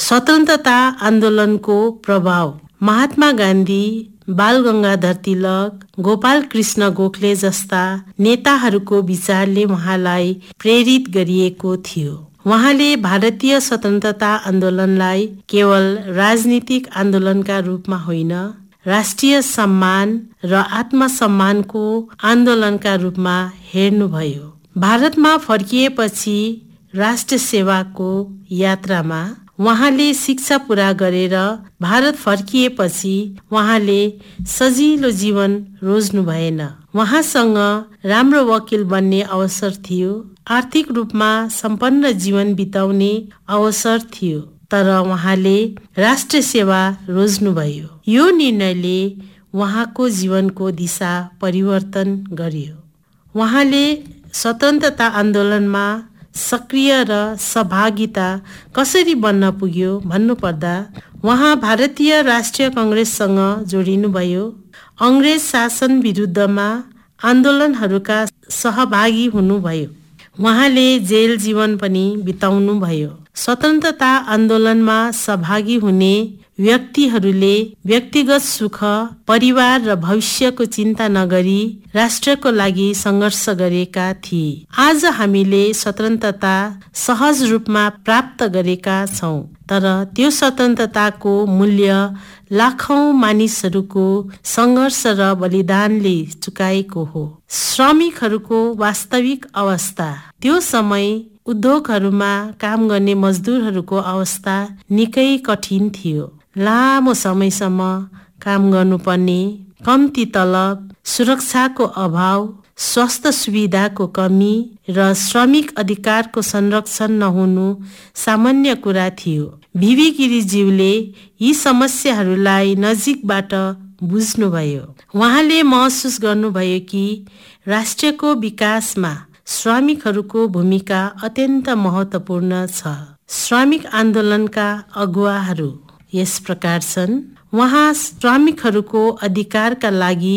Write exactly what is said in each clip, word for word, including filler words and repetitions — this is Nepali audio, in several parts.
स्वतन्त्रता आन्दोलनको प्रभाव। महात्मा गान्धी, बाल गंगाधर तिलक, गोपाल कृष्ण गोखले जस्ता नेताहरूको विचारले उहाँलाई प्रेरित गरिएको थियो। उहाँले भारतीय स्वतन्त्रता आन्दोलनलाई केवल राजनीतिक आन्दोलनका रूपमा होइन, राष्ट्रिय सम्मान र आत्मसम्मानको आन्दोलनका रूपमा हेर्नुभयो। भारतमा फर्किएपछि राष्ट्र सेवाको यात्रामा उहाँले शिक्षा पूरा गरेर भारत फर्किएपछि उहाँले सजिलो जीवन रोज्नु भएन। उहाँसँग राम्रो वकिल बन्ने अवसर थियो, आर्थिक रूपमा सम्पन्न जीवन बिताउने अवसर थियो, तर उहाँले राष्ट्र सेवा रोज्नुभयो। यो निर्णयले उहाँको जीवनको दिशा परिवर्तन गर्यो। उहाँले स्वतन्त्रता आन्दोलनमा सक्रिय र सहभागिता कसरी बन्न पुग्यो भन्नुपर्दा उहाँ भारतीय राष्ट्रिय कांग्रेससँग जोडिनुभयो। अंग्रेज शासन विरुद्धमा आन्दोलनहरूका सहभागी हुनुभयो। उहाँले जेल जीवन पनि बिताउनु भयो। स्वतन्त्रता आन्दोलनमा सहभागी हुने व्यक्तिहरूले व्यक्तिगत सुख, परिवार र भविष्यको चिन्ता नगरी राष्ट्रको लागि सङ्घर्ष गरेका थिए। आज हामीले स्वतन्त्रता सहज रूपमा प्राप्त गरेका छौं, तर त्यो स्वतन्त्रताको मूल्य लाखौं मानिसहरूको सङ्घर्ष र बलिदानले चुकाएको हो। श्रमिकहरूको वास्तविक अवस्था। त्यो समय उद्योगहरूमा काम गर्ने मजदुरहरूको अवस्था निकै कठिन थियो। लामो समयसम्म काम गर्नुपर्ने, कम्ती तलब, सुरक्षाको अभाव, स्वास्थ्य सुविधाको कमी र श्रमिक अधिकारको संरक्षण नहुनु सामान्य कुरा थियो। भिभी गिरीज्यूले यी समस्याहरूलाई नजिकबाट बुझ्नुभयो। उहाँले महसुस गर्नुभयो कि राष्ट्रको विकासमा श्रमिकहरूको भूमिका अत्यन्त महत्त्वपूर्ण छ। श्रमिक आन्दोलनका अगुवाहरू यस प्रकार छन्। उहाँ श्रमिकहरूको अधिकारका लागि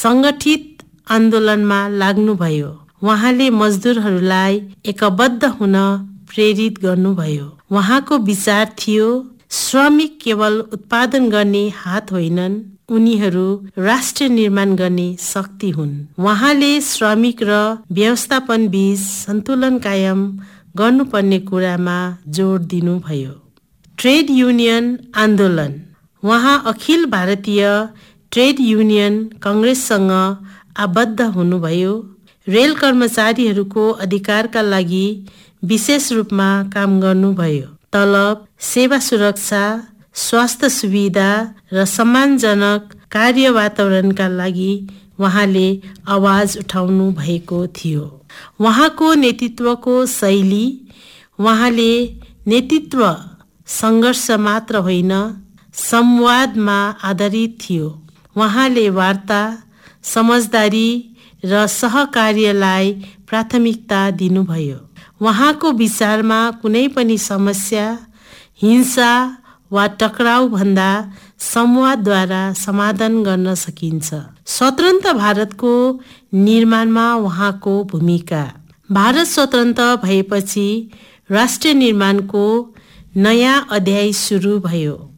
संगठित आन्दोलनमा लाग्नुभयो। उहाँले मजदुरहरूलाई एकबद्ध हुन प्रेरित गर्नुभयो। उहाँको विचार थियो, श्रमिक केवल उत्पादन गर्ने हात होइनन्, उनीहरू राष्ट्र निर्माण गर्ने शक्ति हुन्। उहाँले श्रमिक र व्यवस्थापन बीच सन्तुलन कायम गर्नुपर्ने कुरामा जोड दिनुभयो। ट्रेड युनियन आन्दोलन। उहाँ अखिल भारतीय ट्रेड युनियन कांग्रेससँग आबद्ध हुनुभयो। रेल कर्मचारीहरूको अधिकारका लागि विशेष रूपमा काम गर्नुभयो। तलब, सेवा सुरक्षा, स्वास्थ्य सुविधा र सम्मानजनक कार्य वातावरणका लागि उहाँले आवाज उठाउनु भएको थियो। उहाँको नेतृत्वको शैली, उहाँले नेतृत्व सङ्घर्ष मात्र होइन, संवादमा आधारित थियो। उहाँले वार्ता, समझदारी र सहकार्यलाई प्राथमिकता दिनुभयो। उहाँको विचारमा कुनै पनि समस्या हिंसा वा टकराउ भन्दा संवादद्वारा समाधान गर्न सकिन्छ। स्वतन्त्र भारतको निर्माणमा उहाँको भूमिका। भारत स्वतन्त्र भएपछि राष्ट्र निर्माणको नयाँ अध्याय सुरु भयो।